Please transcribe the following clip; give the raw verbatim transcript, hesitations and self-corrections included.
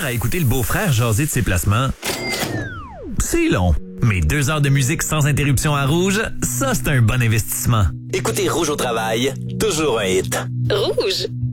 heure à écouter le beau-frère jaser de ses placements, c'est long. Mais deux heures de musique sans interruption à Rouge, ça c'est un bon investissement. Écoutez Rouge au travail, toujours un hit. Rouge.